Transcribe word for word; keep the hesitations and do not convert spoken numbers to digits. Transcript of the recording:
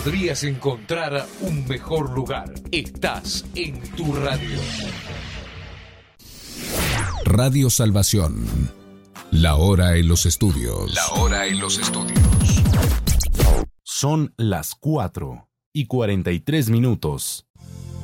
podrías encontrar un mejor lugar. Estás en tu radio. Radio Salvación. La hora en los estudios. La hora en los estudios. Son las cuatro y cuarenta y tres minutos.